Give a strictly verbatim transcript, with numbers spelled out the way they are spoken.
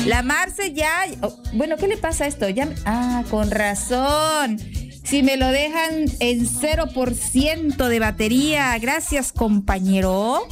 La Marce ya... oh, bueno, ¿qué le pasa a esto? Ya, ah, con razón. Si me lo dejan en cero por ciento de batería. Gracias, compañero.